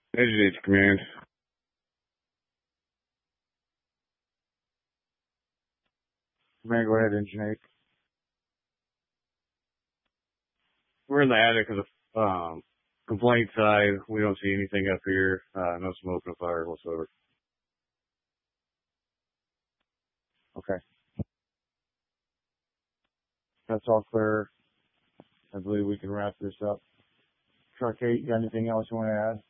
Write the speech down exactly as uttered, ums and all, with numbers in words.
Engine eight to command. Command, go ahead, engine eight. We're in the attic of the um, complaint side. We don't see anything up here. Uh, no smoke, no fire whatsoever. Okay. That's all clear. I believe we can wrap this up. Truck eight, you got anything else you want to add?